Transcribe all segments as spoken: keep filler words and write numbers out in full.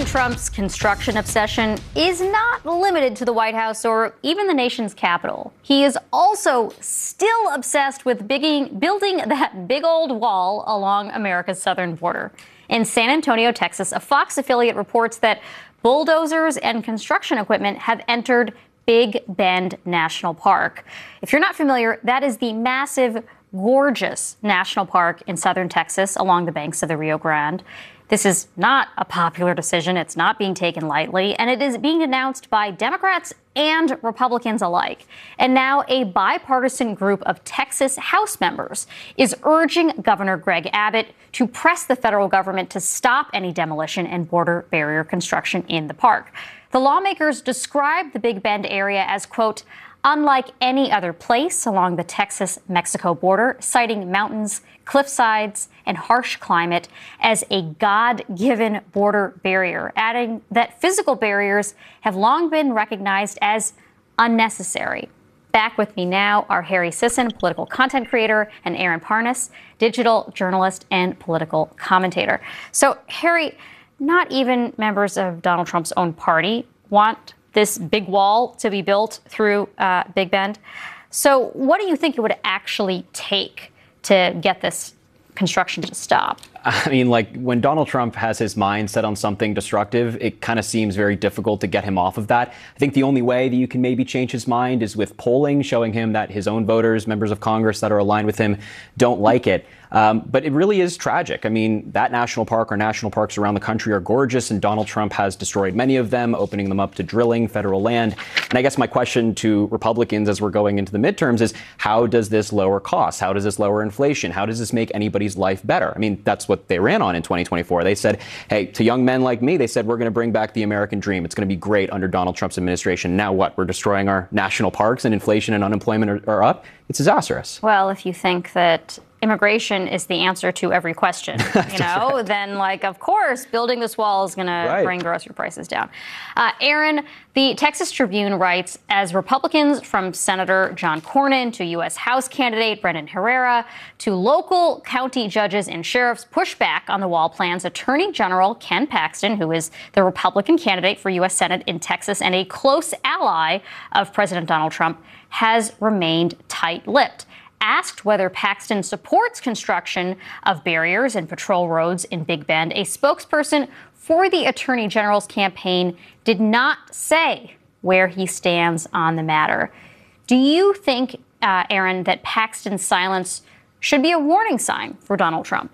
President Trump's construction obsession is not limited to the White House or even the nation's capital. He is also still obsessed with bigging, building that big old wall along America's southern border. In San Antonio, Texas, a Fox affiliate reports that bulldozers and construction equipment have entered Big Bend National Park. If you're not familiar, that is the massive, gorgeous national park in southern Texas along the banks of the Rio Grande. This is not a popular decision. It's not being taken lightly, and it is being denounced by Democrats and Republicans alike. And now a bipartisan group of Texas House members is urging Governor Greg Abbott to press the federal government to stop any demolition and border barrier construction in the park. The lawmakers describe the Big Bend area as, quote, unlike any other place along the Texas-Mexico border, citing mountains, cliff sides, and harsh climate as a God-given border barrier, adding that physical barriers have long been recognized as unnecessary. Back with me now are Harry Sisson, political content creator, and Aaron Parnas, digital journalist and political commentator. So, Harry, not even members of Donald Trump's own party want this big wall to be built through uh, Big Bend. So what do you think it would actually take to get this construction to stop? I mean, like, when Donald Trump has his mind set on something destructive, it kind of seems very difficult to get him off of that. I think the only way that you can maybe change his mind is with polling, showing him that his own voters, members of Congress that are aligned with him, don't like it. Um, but it really is tragic. I mean, that national park or national parks around the country are gorgeous, and Donald Trump has destroyed many of them, opening them up to drilling federal land. And I guess my question to Republicans as we're going into the midterms is, how does this lower costs? How does this lower inflation? How does this make anybody's life better? I mean, that's what they ran on in twenty twenty-four. They said, hey, to young men like me, they said, we're going to bring back the American dream. It's going to be great under Donald Trump's administration. Now what? We're destroying our national parks and inflation and unemployment are, are up? It's disastrous. Well, if you think that immigration is the answer to every question, you know, right. then, like, of course, building this wall is going right. to bring grocery prices down. Uh, Aaron, the Texas Tribune writes, as Republicans from Senator John Cornyn to U S House candidate Brendan Herrera to local county judges and sheriffs push back on the wall plans, Attorney General Ken Paxton, who is the Republican candidate for U S Senate in Texas and a close ally of President Donald Trump, has remained tight-lipped. Asked whether Paxton supports construction of barriers and patrol roads in Big Bend, a spokesperson for the Attorney General's campaign did not say where he stands on the matter. Do you think, uh, Aaron, that Paxton's silence should be a warning sign for Donald Trump?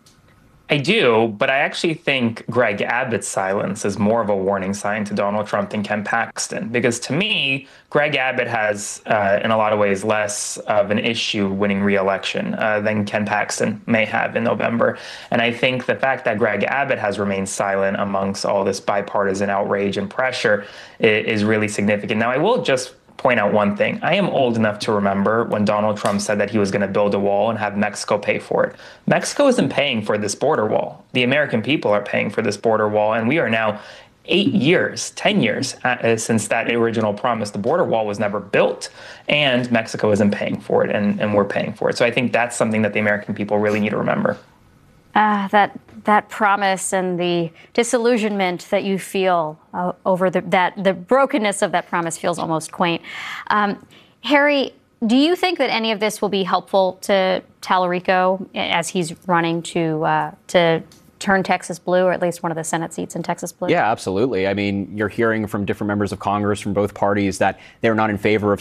I do, but I actually think Greg Abbott's silence is more of a warning sign to Donald Trump than Ken Paxton, because to me, Greg Abbott has, uh, in a lot of ways, less of an issue winning re-election uh, than Ken Paxton may have in November. And I think the fact that Greg Abbott has remained silent amongst all this bipartisan outrage and pressure is, is really significant. Now, I will just point out one thing. I am old enough to remember when Donald Trump said that he was going to build a wall and have Mexico pay for it. Mexico isn't paying for this border wall. The American people are paying for this border wall, and we are now eight years, ten years uh, since that original promise. The border wall was never built, and Mexico isn't paying for it, and, and we're paying for it. So I think that's something that the American people really need to remember. Uh, that that promise and the disillusionment that you feel uh, over the, that the brokenness of that promise feels almost quaint. Um, Harry, do you think that any of this will be helpful to Tallarico as he's running to uh, to turn Texas blue, or at least one of the Senate seats in Texas blue? Yeah, absolutely. I mean, you're hearing from different members of Congress from both parties that they're not in favor of